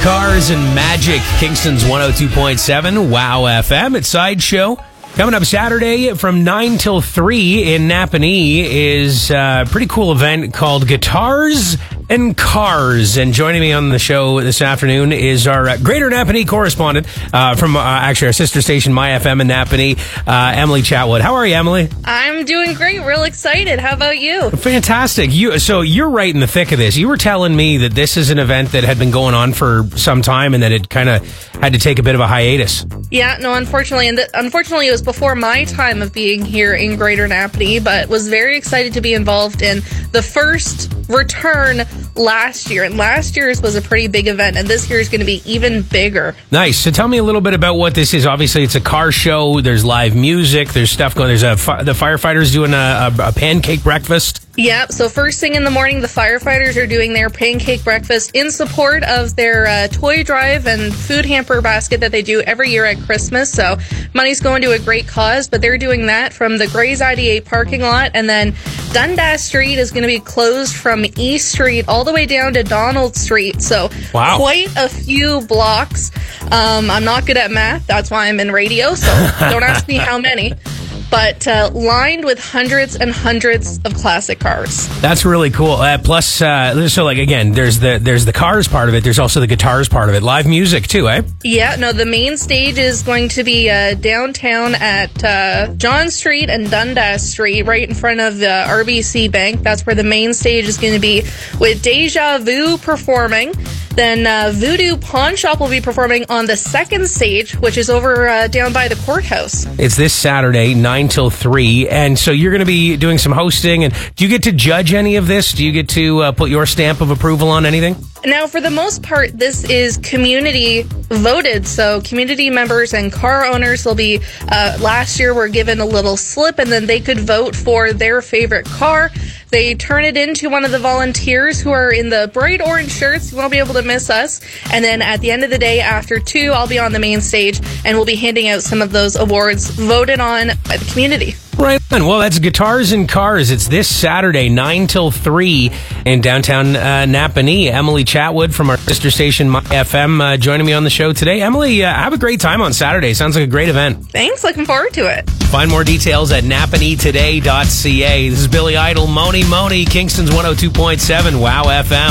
Cars and Magic, Kingston's 102.7, Wow FM. It's Sideshow. Coming up Saturday from 9 till 3 in Napanee is a pretty cool event called Guitars and Cars. And joining me on the show this afternoon is our Greater Napanee correspondent from actually our sister station, My FM in Napanee, Emily Chatwood. How are you, Emily? I'm doing great. Real excited. How about you? Fantastic. So you're right in the thick of this. You were telling me that this is an event that had been going on for some time and that it kind of had to take a bit of a hiatus. Yeah, no, unfortunately. And unfortunately, it was before my time of being here in Greater Napanee, but was very excited to be involved in the first return last year. And last year's was a pretty big event, and this year is going to be even bigger. Nice. So tell me a little bit about what this is. Obviously, it's a car show. There's live music. There's stuff going. There's the firefighters doing a pancake breakfast. Yeah, so first thing in the morning, the firefighters are doing their pancake breakfast in support of their toy drive and food hamper basket that they do every year at Christmas. So money's going to a great cause, but they're doing that from the Gray's ID8 parking lot. And then Dundas Street is going to be closed from East Street all the way down to Donald Street. So wow. Quite a few blocks. I'm not good at math. That's why I'm in radio, so don't ask me how many. But lined with hundreds and hundreds of classic cars. That's really cool. Plus, so like again, there's the cars part of it. There's also the guitars part of it. Live music too, eh? Yeah. No, the main stage is going to be downtown at John Street and Dundas Street, right in front of the RBC Bank. That's where the main stage is going to be, with Deja Vu performing. Then Voodoo Pawn Shop will be performing on the second stage, which is over down by the courthouse. It's this Saturday, 9 till 3. And so you're going to be doing some hosting. And do you get to judge any of this? Do you get to put your stamp of approval on anything? Now, for the most part, this is community voted. So community members and car owners will be, last year were given a little slip and then they could vote for their favorite car. They turn it into one of the volunteers who are in the bright orange shirts. You won't be able to miss us. And then at the end of the day, after 2, I'll be on the main stage and we'll be handing out some of those awards voted on by the community. Right on. Well, that's Guitars and Cars. It's this Saturday, 9 till 3 in downtown Napanee. Emily Chatwood from our sister station, My FM, joining me on the show today. Emily, have a great time on Saturday. Sounds like a great event. Thanks. Looking forward to it. Find more details at napaneetoday.ca. This is Billy Idol, Moni, Kingston's 102.7, Wow FM.